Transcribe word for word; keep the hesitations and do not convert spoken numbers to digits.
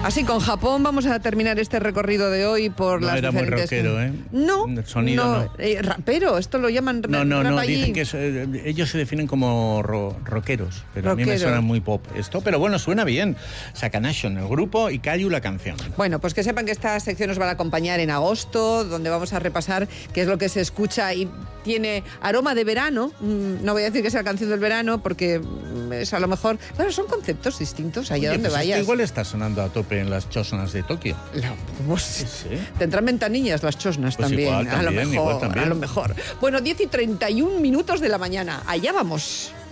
Así, con Japón vamos a terminar este recorrido de hoy por no las era diferentes... muy rockero, ¿eh? No, El sonido no. no. Eh, rapero, esto lo llaman No, no, rap no, allí. dicen que es, eh, ellos se definen como ro rockeros, pero a mí me Rockero. suena muy pop esto, pero bueno, suena bien. Sakanation, el grupo, y Kayu, la canción. Bueno, pues que sepan que esta sección nos va a acompañar en agosto, donde vamos a repasar qué es lo que se escucha y tiene aroma de verano. No voy a decir que sea la canción del verano, porque es a lo mejor... Claro, son conceptos distintos allá Oye, donde pues vayas. esto igual está sonando a tope en las chosnas de Tokio. No, pues, Sí, sí. Tendrán ventanillas las chosnas Pues también, igual, a lo también, mejor, igual también. a lo mejor. Bueno, diez y treinta y un minutos de la mañana, allá vamos.